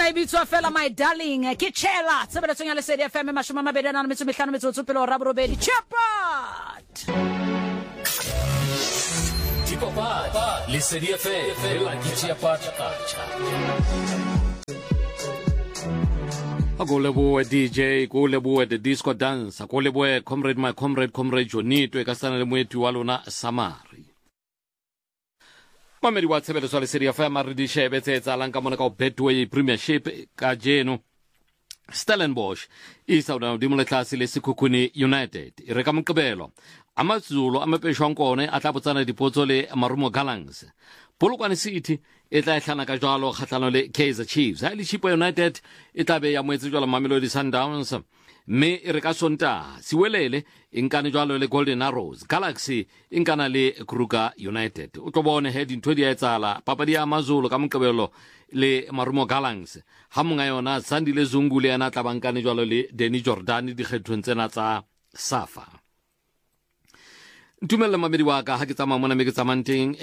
ena ibitswa fela my darling ke Chela tsebeletsong ya Lesedi FM -25 pelo ra borobedi Chapot Tipapa Lesedi FM la Chapot Agolebo DJ golebo the disco dance agolebo comrade my comrade Jonito e ka sana le moeti wa lona Samari Mamedi wa tshebeletso ya Lesedi FM re di shebe tse tsalang ka mona ka Betway Premiership ka jeno Stellenbosch isawuna dimole class le Sekhukhune United re ka Moqebelo amaZulu amapeshwankone a tla botsana dipotso le Marumo Gallants Polokwane City e tla hlana ka jwalo kgatlano le Kaizer Chiefs ha le Chipa United e tla be ya moetse jwalo Mamelodi Sundowns me e re ka Sonta Siwelele inkane jwalo le Golden Arrows Galaxy inkana le Kruger United o tlo bone head into di etsala papadi ya amaZulu ka Moqebelo le Marumo Gallants ha monga yona Sandile Zungu le yana tla bankane jwalo le Denny Jordan di kgethong tsena tsa SAFA Ntumela mamedi wa ka ha ke tsama mona me ke tsamanteng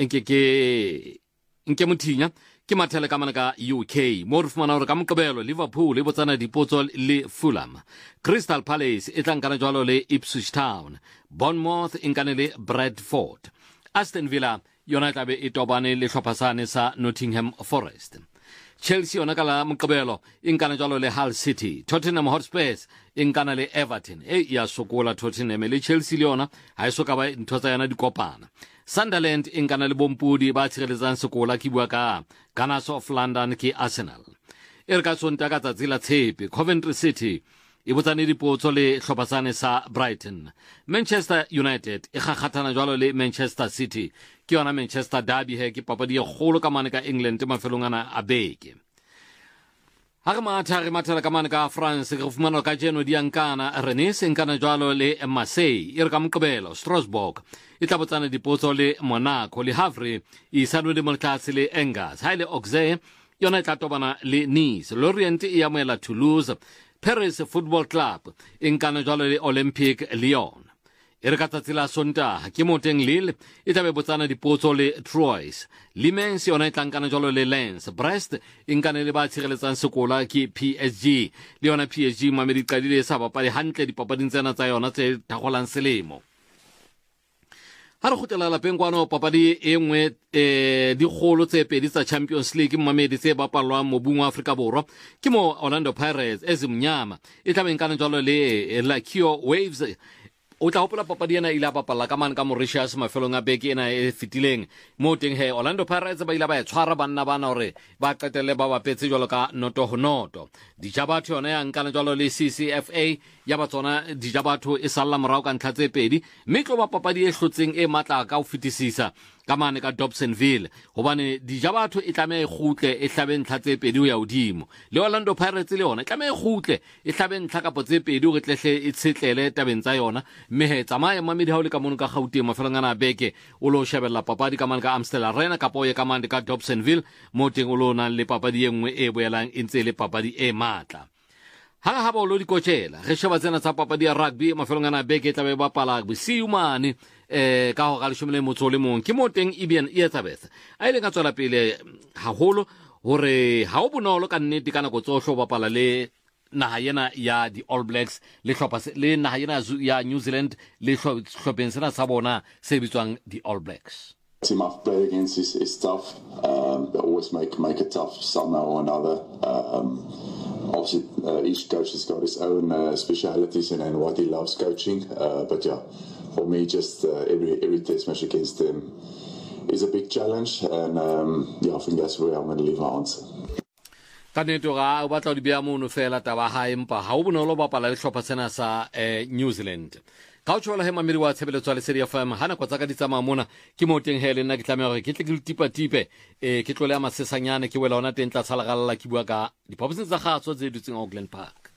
nke mothinya ke mathele ka mana ka UK mo re fumana hore ka Moqebelo Liverpool e botsana dipotso le Fulham Crystal Palace e tlankana jwalo le Ipswich Town Bournemouth inkane le Bradford Aston Villa yona tlabe e tobane le hlophasane sa Nottingham Forest Chelsea yona ka la Moqebelo inkana jwalo le Hull City Tottenham Hotspur inkana le Everton ya sokola Tottenham le Chelsea le yona ha e soka ba ntho tsa yana di kopana Sunderland inkana le Bompudi ba tshireletsang sekola ke bua ka Gunners of London ke Arsenal e re ka Sonta ka tsatsi la Tshepe Coventry City e botsane dipotso le hlophasane sa Brighton Manchester United e gagathana jwalo le Manchester City ke yona Manchester derby he ke papadi e kgolo ka mane ka England mafelongana a beke ha re mathela ka mane ka France re fumana ka jeno di ankana Rennes inkana jwalo le Marseille e re ka Moqebelo Strasbourg e tla botsana dipotso le Monaco le Havre e sanwe le Monaco le Angers ha ile Auxerre yona e tla tobana le Nice Lorient e amoela Toulouse Paris Football Club inkana jwalo le Olympique Lyon e re ka tsatsi la Sontaga ke Moteng Lille e tlabe botsana dipotso le Troyes Limens yona e tlankana jwalo le Lens Brest inkane le ba tshireletsang sekola ke PSG le yona PSG mamedi qadile sa bapale hantle dipapading tsena tsa yona tse thagolang selemo ha re khotela la pengwana papadi e nngwe di kgolo tse pedi tsa Champions League mamedi tse bapalwang mobung wa Afrika Borwa ke mo Orlando Pirates ezimnyama e tlabe inkana jwalo le Lakio Waves o tla hopola papadi ena ile bapala ka mane ka Mauritius mafelong a beke ena e fitileng mo teng he Orlando Pirates ba ile ba tshwara banna bana hore ba qetelle ba bapetse jwalo ka noto ho noto Dijabatho yona ya nkana jwalo le CCFA ya ba tsona Dijabatho e salla morao ka ntlha tse pedi mme tlo ba papadi e hlotseng e matla ka ho fitisisa ka mane ka Dobsonville hobane Dijabatho e tlameha e khutle e hlabe ntlha tse pedi ho ya hodimo le Orlando Pirates le yona tlameha e khutle e hlabe ntlha ka potse pedi ho retlehle e tshetlele tabeng tsa yona mme he tsamaya mamedi ha o le ka mono ka Gauteng mafelongana beke o lo shebella papadi ka mane ka Amstel Arena ka po ye ka mane ka Dobsonville mo teng o lo na le papadi e nngwe e boelang e ntse le papadi e matla ha ba lo di kochela re sheba tsena tsa papadi ya rugby mafelongana beke tlabe ba pala bosiu mane ka ho ga leshome le motso le mong ke mo teng Ibian Etzabeth a ile ka tswela pele haholo hore ha o bonolo ka nnete kana go tsohlo bapala le naha yena ya di All Blacks le hlopha le naha yena ya New Zealand le hlopheng sena sa bona se bitswang di All Blacks team I've played against is tough. They always make it tough somehow or another. Obviously, each coach has got his own specialities and what he loves coaching. But yeah, for me, just every test match against them is a big challenge. And yeah, I think that's where I'm going to leave my answer. Kaneto ga o batla di bia mono fela taba ha empa ha o bonolo bapala le hlopha sena sa New Zealand ka o tshola he mamedi wa tshebeletso ya Lesedi FM hana kwa tsaka di tsama mona ke mo teng hele nna ke tlameha gore ke tle ke tipe ke tlole ya masesanyane ke wela ona teng tla tshalagalla ke bua ka diphaposing tsa gatso tse dutseng Auckland Park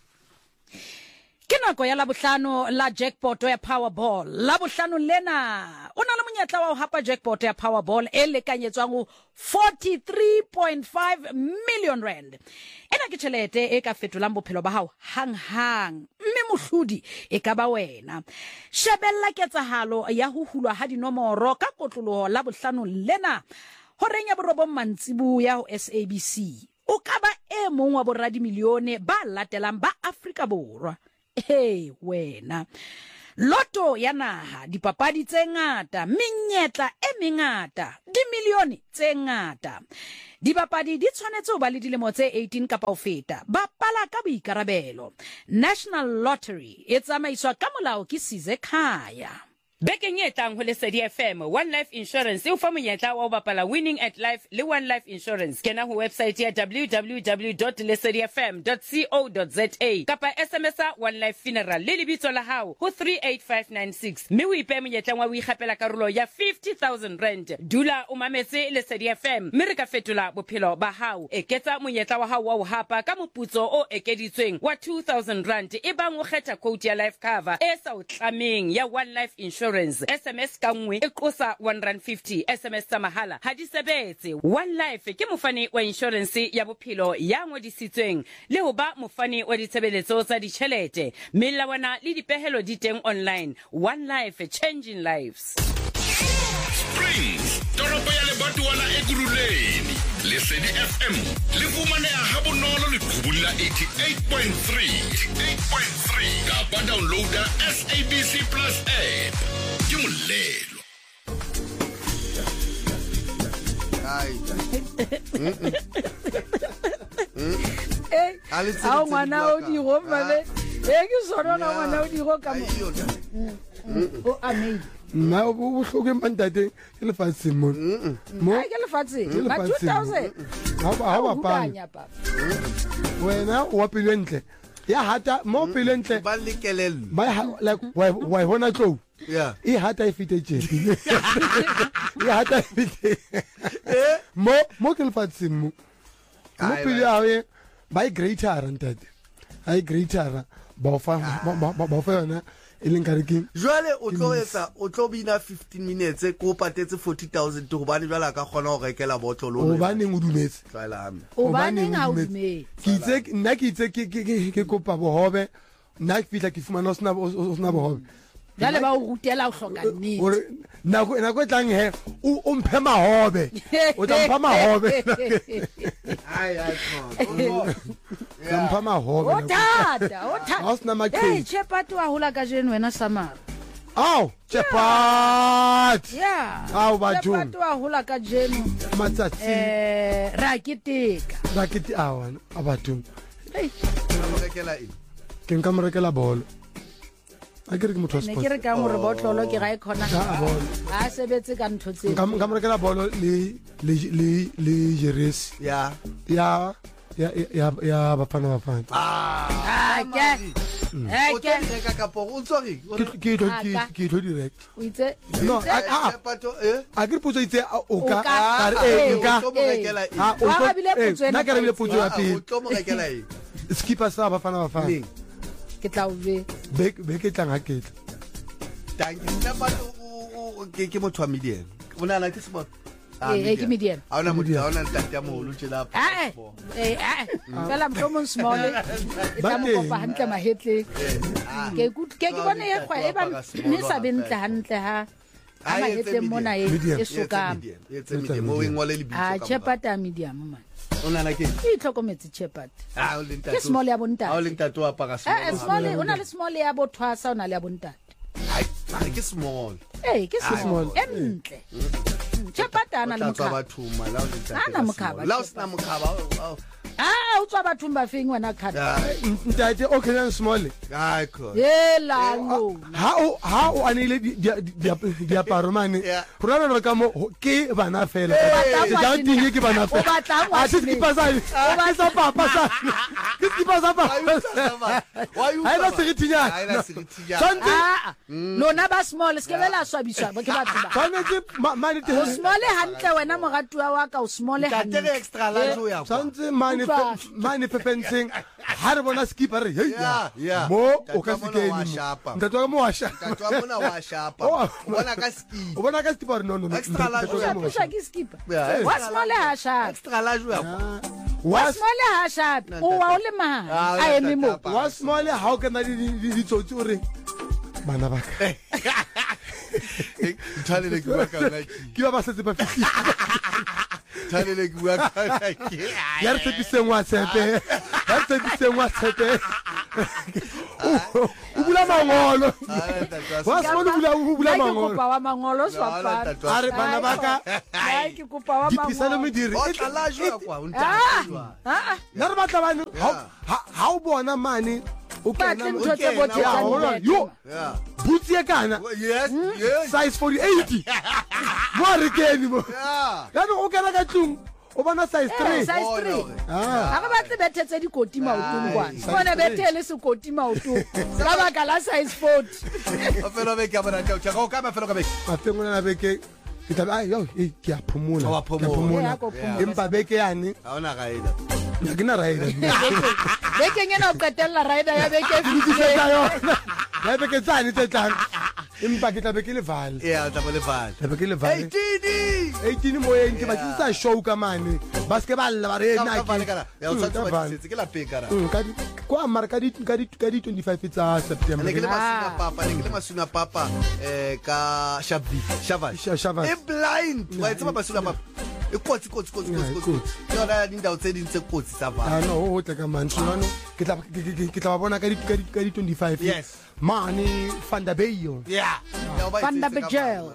ke nako ya labohlano la jackpot ya Powerball labohlano lena o na le monyetla wa ho hapa jackpot ya Powerball e lekanyetswang 43.5 million rand ena ke tšhelete e ka fetolang bophelo ba hao hang mme mohlodi e ka ba wena shebella ketsahalo ya ho hulwa ha dinomoro ka kotloloho labohlano lena ho renya borobong mantsibu ya ho SABC o ka ba e mong wa boradimilione ba latelang ba Afrika Borwa. Wena Loto ya naha, dipapadi tse ngata, menyetla e mengata, dimilione tse ngata. Dipapadi di tshwanetse ho ba le dilemo tse 18 kapa ho feta. Bapala ka boikarabelo. National Lottery e tsamaiswa ka molao ke Sizekhaya. Bekeng e tlang ho Lesedi FM, One Life Insurance e o fa monyetla wa ho bapala Winning at Life le One Life Insurance. Kena ho website ya www.lesedifm.co.za kapa SMS-a One Life Funeral le lebitso la hao ho 38596. Mme o ipe monyetla wa ho ikgapela karolo ya 50,000 rand. Dula o mametse Lesedi FM, mme re ka fetola bophelo ba hao. Eketsa monyetla wa hao wa ho hapa ka moputso o ekeditsweng wa 2,000 rand. Ebang o kgetha quote ya life cover e sa o tlameng ya One Life Insurance, SMS ka nngwe e qosa 150. SMS tsa mahala ha di sebetse. One Life ke mofani wa insurance ya bophelo ya ngodisitsweng le ho ba mofani wa ditshebeletso tsa ditjhelete. Melawana le dipehelo di teng online. One Life, changing lives. Springs, toropo ya lebatowa la Ekurhuleni. Lesedi FM le fumaneha ha bonolo leqhubung la 88.3 kapa downloada SABC Plus app. Ke molelo. Ha ngwana o di go mane. Ke sona na ngwana o di go ka mo. O amazing. Na o bohloko mpantate ke lefatsheng mo ke lefatsheng ba 2000 ha ba panya wena wa pele ntle ya hata mo pele ntle ba lekelelo ba like why hona tlo yeah e hata e fite jepi e hata e fite mo ke lefatsheng mo pele a ye ba greater ntate ai greater ba fa yona Jwale o tlo bina 15 minutes ko patetse 40,000 to bane jwale ka khona ho rekela botlolo o bane o dumetse o bane ha o dumetse ke itse ke kopa bohobe nna ke fitla ke fumana o sna bohobe jale ba o rutela o hloka nnete nako tlang he o mphe mahobe o tla mpha mahobe mpha mahobe o tata Chepat wa hola ka jeno wena Samara Chepat yeah batho Chepat wa hola ka jeno matsatsi rakiteka awana abatho ke nka mo rekela bolo a ke re ke motho wa sport ne ke re ka mo re botlolo ke ga e khona a sebetse ka ntho tse nka mo rekela bolo le jeres ya bafana ka kapo o tsori ke tlo direct o itse no a ke potso itse o ka na ka re potso ya pele o tlo mo rekela e skipper sa bafana ke tla o be ke tlang ha ke tla ke motho wa median o nana ke sport ke median a ona motho a ona ntata ya moholo tjela fela mhlomong small ba mo ba hantle mahetle ke bona ye khwa e ba ne sa bentle hantle ha ama hetle mona e soka mo ngole le bitso ka Chepata medium man ona la ke e tlhokometse Chepat o le ntate ke small ya bontate o le ntate wa para small ona le small ya bothwasa ona le ya bontate ai ke small ke small entle Chepata ana le mkhaba bathuma la o le ntate ana mkhaba la o sina mkhaba o tswa bathung ba feng wena khata ntate o khela small ai kho yela no ha o anile diaparo mane rona re ka mo ke bana fela ja tinye ke bana fela a se skipa sa o sa papa sa ke skipa sa papa ai ba se tinya sante lona ba small se ke bela swabiswa ba ke batho ba tshwanetse mane te small hantle wena mogatua wa ka o small hantle ntate extra la jo ya sante mane pepenseng ha re bona skipa re mo o ka se ke ntate wa mo wa shapa ntate wa mona wa shapa o bona ka skipa no extra la jo ya pusha ke skipa wa small ha shapa extra la jo ya wa small ha shapa o wa o le ma a eme mo wa small ha o kana di tsotsi o re bana ba ka Nthalele ke ba ka nna ke ba setse ba fitile thanele ke bua ka ya re tshepiseng WhatsApp ya re tshepiseng WhatsApp o bula mangolo wa sona o bula mangolo wa mangolo swapana are bana ba ka ke kopa wa dipisano mangolo mediri o tla jwa kwa o ntatwa ya re batla bana ha o bona mane o batle kena ntho tse botse yo yeah butsi e kana yes yes size 48 mo re kene mo yeah ya no o kena ka tlung o bona size 3 size 3 ga ba batle bethetse dikoti maotong kwana bona bethele sekoti maotong ka baka la size 40 mafelo be ke a bona tla go ka mafelo ka be mafengona beke ke tla ai yo ke a phumula Wa phumula. empa beke yane ha ona ga ena ya ke na raida beke ngena o qetella rider ya beke ya beke tsane tse tlang empa ke tla be ke le vale yeah tla ba le vale tla be ke le vale 18 mo yeng ke ba tsa show ka mane basketball ba re ka vale na kana ya o tsatsa ba tsetse ke la pekara kwa mara ka di 25 tsa September ne ke le masuna papa ka Shabas e blind wa itse ba masuna papa e kotsi yona dindawo tse dintse kotsi tsa vale no o tla ka mantsho ke tla ba bona ka di 25 yes mane Vandabeyo yeah Van der Bijl.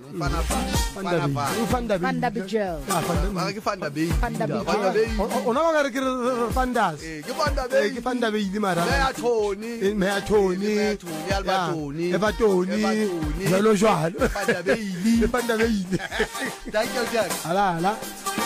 Van der Bijl. mara ke Van der Bijl ona ba re ke Vandas ke Van der Bijl ke Vandabeyo mara Mea Tony Albertoni Evertoni jalo jalo Van der Bijl Vandabeyo thank you Jack ala